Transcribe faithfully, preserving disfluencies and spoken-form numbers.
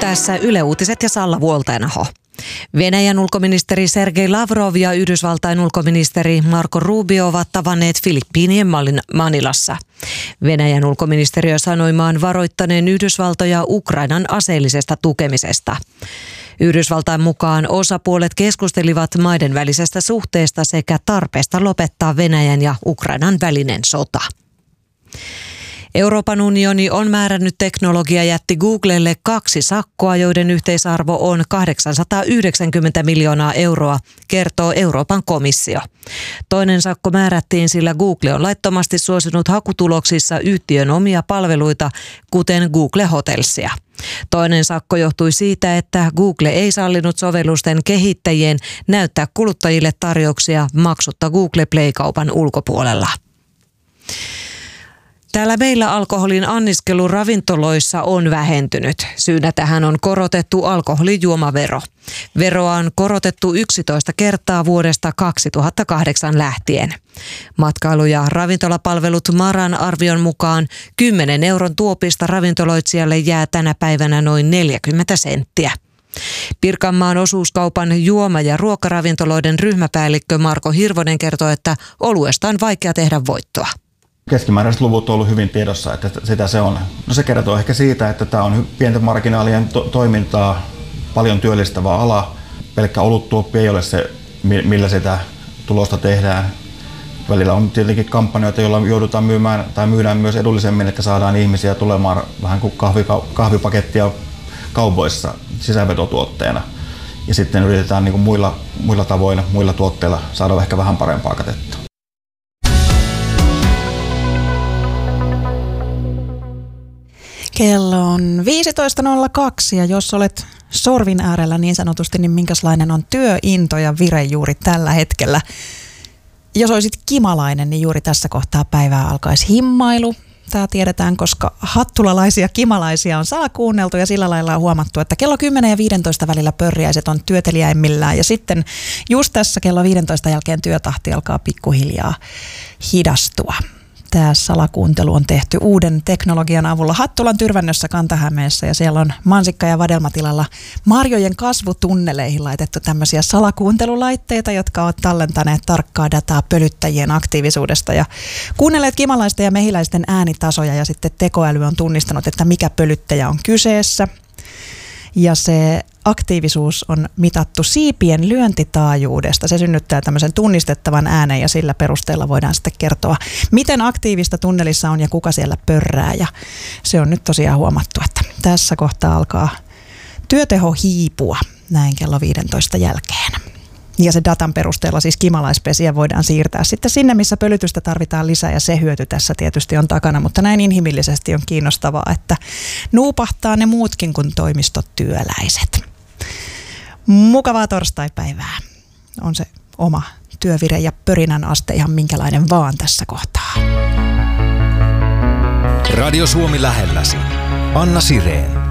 Tässä Yle Uutiset ja Salla Vuoltenaho. Venäjän ulkoministeri Sergei Lavrov ja Yhdysvaltain ulkoministeri Marco Rubio ovat tavanneet Filippiinien Manilassa. Venäjän ulkoministeriö sanoi maan varoittaneen Yhdysvaltoja Ukrainan aseellisesta tukemisesta. Yhdysvaltain mukaan osapuolet keskustelivat maiden välisestä suhteesta sekä tarpeesta lopettaa Venäjän ja Ukrainan välinen sota. Euroopan unioni on määrännyt teknologiajätti Googlelle kaksi sakkoa, joiden yhteisarvo on kahdeksansataayhdeksänkymmentä miljoonaa euroa, kertoo Euroopan komissio. Toinen sakko määrättiin, sillä Google on laittomasti suosinut hakutuloksissa yhtiön omia palveluita, kuten Google Hotelsia. Toinen sakko johtui siitä, että Google ei sallinut sovellusten kehittäjien näyttää kuluttajille tarjouksia maksutta Google Play-kaupan ulkopuolella. Täällä meillä alkoholin anniskelu ravintoloissa on vähentynyt. Syynä tähän on korotettu alkoholijuomavero. Veroa on korotettu yksitoista kertaa vuodesta kaksituhattakahdeksan lähtien. Matkailu- ja ravintolapalvelut Maran arvion mukaan kymmenen euron tuopista ravintoloitsijalle jää tänä päivänä noin neljäkymmentä senttiä. Pirkanmaan osuuskaupan juoma- ja ruokaravintoloiden ryhmäpäällikkö Marko Hirvonen kertoo, että oluesta on vaikea tehdä voittoa. Keskimääräiset luvut on ollut hyvin tiedossa, että sitä se on. No se kertoo ehkä siitä, että tämä on pienten marginaalien to- toimintaa, paljon työllistävä ala. Pelkkä oluttuoppi ei ole se, millä sitä tulosta tehdään. Välillä on tietenkin kampanjoita, joilla joudutaan myymään tai myydään myös edullisemmin, että saadaan ihmisiä tulemaan vähän kuin kahvi, kahvipakettia kaupoissa sisävetotuotteena. Ja sitten yritetään niin kuin muilla, muilla tavoilla, muilla tuotteilla saada ehkä vähän parempaa katetta. Kello on viisitoista nolla kaksi ja jos olet sorvin äärellä niin sanotusti, niin minkälainen on työinto ja vire juuri tällä hetkellä? Jos olisit kimalainen, niin juuri tässä kohtaa päivää alkaisi himmailu. Tämä tiedetään, koska hattulalaisia kimalaisia on salakuunneltu ja sillä lailla on huomattu, että kello kymmenen ja viisitoista välillä pörriäiset on työteliäimmillään ja sitten just tässä kello viisitoista jälkeen työtahti alkaa pikkuhiljaa hidastua. Tämä salakuuntelu on tehty uuden teknologian avulla Hattulan Tyrvännössä Kanta-Hämeessä ja siellä on mansikka- ja vadelmatilalla marjojen kasvutunneleihin laitettu tämmöisiä salakuuntelulaitteita, jotka ovat tallentaneet tarkkaa dataa pölyttäjien aktiivisuudesta ja kuunnelleet kimalaisten ja mehiläisten äänitasoja ja sitten tekoäly on tunnistanut, että mikä pölyttäjä on kyseessä. Ja se aktiivisuus on mitattu siipien lyöntitaajuudesta. Se synnyttää tämmöisen tunnistettavan äänen ja sillä perusteella voidaan sitten kertoa, miten aktiivista tunnelissa on ja kuka siellä pörrää. Ja se on nyt tosiaan huomattu, että tässä kohtaa alkaa työteho hiipua näin kello viisitoista jälkeen. Ja se datan perusteella siis kimalaispesiä voidaan siirtää sitten sinne, missä pölytystä tarvitaan lisää ja se hyöty tässä tietysti on takana. Mutta näin inhimillisesti on kiinnostavaa, että nuupahtaa ne muutkin kuin toimistotyöläiset. Mukavaa torstaipäivää. On se oma työvire ja pörinän aste ihan minkälainen vaan tässä kohtaa. Radio Suomi lähelläsi. Anna Sireen.